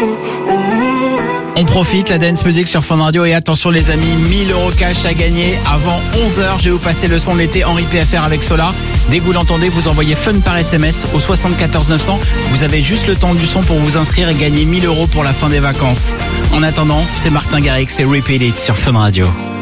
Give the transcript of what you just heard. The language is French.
On profite, la dance music sur Fun Radio, et attention les amis, 1000 € cash à gagner avant 11h. Je vais vous passer le son de l'été Henri PFR avec Solar. Dès que vous l'entendez, vous envoyez Fun par SMS au 74 900. Vous avez juste le temps du son pour vous inscrire et gagner 1000 € pour la fin des vacances. En attendant, c'est Martin Garrix, c'est Repeat It sur Fun Radio.